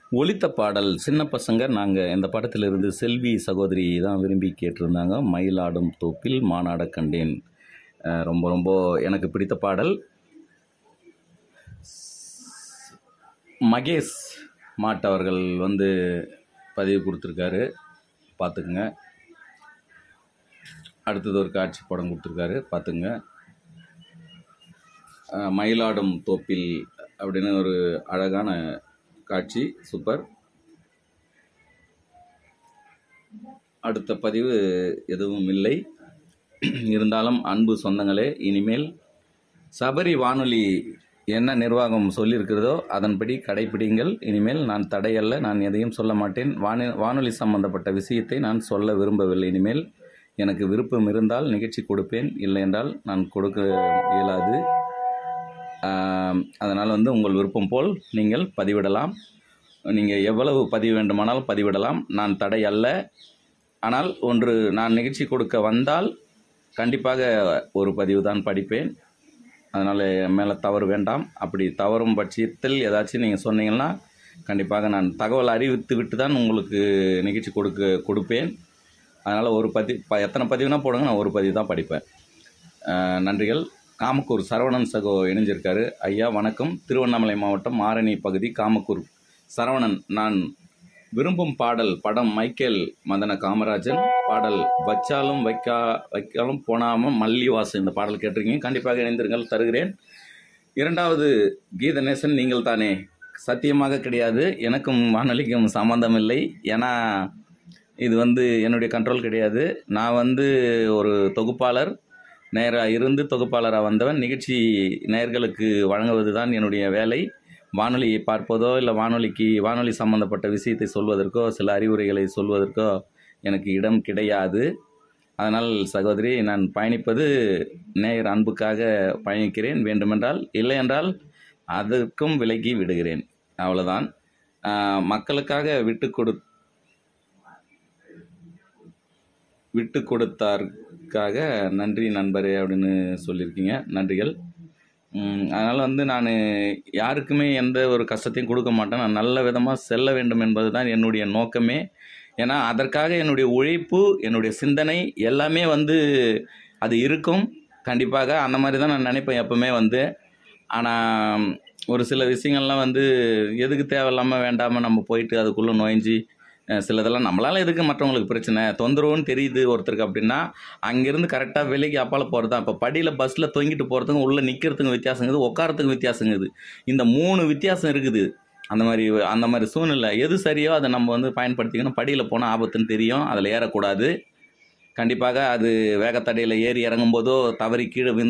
ஒலித்த பாடல் சின்ன பசங்க நாங்கள் இந்த படத்திலிருந்து செல்வி சகோதரி தான் விரும்பி கேட்டிருந்தாங்க. மயிலாடும் தோப்பில் மானாட கண்டேன். ரொம்ப ரொம்ப எனக்கு பிடித்த பாடல். மகேஷ் மாட் அவர்கள் பதிவு கொடுத்துருக்காரு, பார்த்துக்குங்க. அடுத்தது ஒரு காட்சி படம் கொடுத்துருக்காரு, பார்த்துங்க. மயிலாடும் தோப்பில் அப்படின்னு ஒரு அழகான காட்சி, சூப்பர். அடுத்த பதிவு எதுவும் இல்லை. இருந்தாலும் அன்பு சொந்தங்களே, இனிமேல் சபரி வானொலி என்ன நிர்வாகம் சொல்லியிருக்கிறதோ அதன்படி கடைப்பிடிங்கள். இனிமேல் நான் தடையல்ல, நான் எதையும் சொல்ல மாட்டேன். வானொலி சம்பந்தப்பட்ட விஷயத்தை நான் சொல்ல விரும்பவில்லை. இனிமேல் எனக்கு விருப்பம் இருந்தால் நிகழ்ச்சி கொடுப்பேன், இல்லை என்றால் நான் கொடுக்க இயலாது. அதனால் உங்கள் விருப்பம் போல் நீங்கள் பதிவிடலாம். நீங்கள் எவ்வளவு பதிவு வேண்டுமானாலும் பதிவிடலாம், நான் தடை அல்ல. ஆனால் ஒன்று, நான் நிகழ்ச்சி கொடுக்க வந்தால் கண்டிப்பாக ஒரு பதிவு தான் படிப்பேன். அதனால் மேலே தவறு வேண்டாம். அப்படி தவறும் பட்சத்தில் ஏதாச்சும் நீங்கள் சொன்னீங்கன்னா கண்டிப்பாக நான் தகவல் அறிவித்து விட்டு தான் உங்களுக்கு நிகழ்ச்சி கொடுப்பேன். அதனால் ஒரு எத்தனை பதிவுனா போடுங்க, நான் ஒரு பதிவு தான் படிப்பேன். நன்றிகள். காமக்கூர் சரவணன் சகோ இணைஞ்சிருக்காரு. ஐயா வணக்கம். திருவண்ணாமலை மாவட்டம் ஆரணி பகுதி காமக்கூர் சரவணன். நான் விரும்பும் பாடல் படம் மைக்கேல் மதன காமராஜன் பாடல் வச்சாலும் வைக்காலும் போனாமல் மல்லிவாசம். இந்த பாடல் கேட்டிருக்கீங்க, கண்டிப்பாக இணைந்திருங்கள், தருகிறேன். இரண்டாவது கீதநேசன் நீங்கள் தானே? சத்தியமாக கிடையாது, எனக்கும் வானொலிக்கும் சம்பந்தம் இல்லை. ஏன்னா இது என்னுடைய கண்ட்ரோல் கிடையாது. நான் ஒரு தொகுப்பாளர், நேராக இருந்து தொகுப்பாளராக வந்தவன். நிகழ்ச்சி நேயர்களுக்கு வழங்குவது தான் என்னுடைய வேலை. வானொலியை பார்ப்பதோ இல்லை வானொலி சம்பந்தப்பட்ட விஷயத்தை சொல்வதற்கோ சில அறிவுரைகளை சொல்வதற்கோ எனக்கு இடம் கிடையாது. அதனால் சகோதரி, நான் பயணிப்பது நேயர் அன்புக்காக பயணிக்கிறேன். வேண்டுமென்றால், இல்லை என்றால் அதற்கும் விலகி விடுகிறேன், அவ்வளோதான். மக்களுக்காக விட்டு கொடுத்தாருக்காக நன்றி நண்பரே அப்படின்னு சொல்லியிருக்கீங்க, நன்றிகள். அதனால் நான் யாருக்குமே எந்த ஒரு கஷ்டத்தையும் கொடுக்க மாட்டேன். நான் நல்ல விதமாக செல்ல வேண்டும் என்பது தான் என்னுடைய நோக்கமே. ஏன்னா அதற்காக என்னுடைய உழைப்பு, என்னுடைய சிந்தனை எல்லாமே அது இருக்கும். கண்டிப்பாக அந்த மாதிரி தான் நான் நினைப்பேன் எப்போவுமே. ஆனால் ஒரு சில விஷயங்கள்லாம் எதுக்கு தேவையில்லாமல் வேண்டாமல் நம்ம போயிட்டு அதுக்குள்ளே நுழைஞ்சி சிலதெல்லாம் நம்மளால் எதுக்கு மற்றவங்களுக்கு பிரச்சனை தொந்தரவுன்னு தெரியுது ஒருத்தருக்கு அப்படின்னா அங்கேருந்து கரெக்டாக விலைக்கு அப்பால் போகிறது தான். இப்போ படியில் பஸ்ஸில் தொங்கிட்டு போகிறதுக்கும் உள்ளே நிற்கிறதுக்கும் வித்தியாசங்குது, உட்காரத்துக்கும் வித்தியாசங்குது. இந்த 3 வித்தியாசம் இருக்குது. அந்த மாதிரி சூழ்நிலை எது சரியோ அதை நம்ம பயன்படுத்திக்கணும். படியில் போனால் ஆபத்துன்னு தெரியும், அதில் ஏறக்கூடாது. கண்டிப்பாக அது வேகத்தடையில் ஏறி இறங்கும்போதோ தவறி கீழே